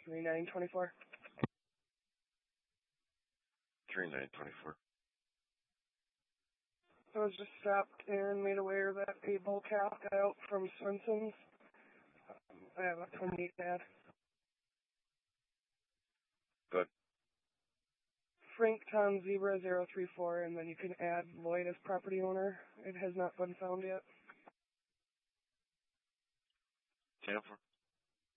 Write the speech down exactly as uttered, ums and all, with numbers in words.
three nine two four. three nine two four. I was just stopped and made aware that a bull calf got out from Swenson's. Um, I have a twenty-eight ad. Good. Frank Tom Zebra zero three four, and then you can add Lloyd as property owner. It has not been found yet. ten four.